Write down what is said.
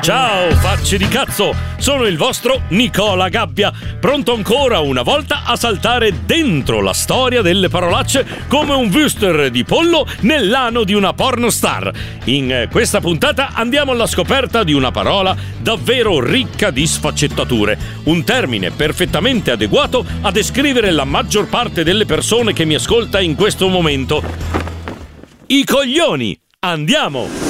Ciao, facce di cazzo! Sono il vostro Nicola Gabbia, pronto ancora una volta a saltare dentro la storia delle parolacce come un wuster di pollo nell'ano di una pornostar. In questa puntata andiamo alla scoperta di una parola davvero ricca di sfaccettature, un termine perfettamente adeguato a descrivere la maggior parte delle persone che mi ascolta in questo momento. I coglioni! Andiamo!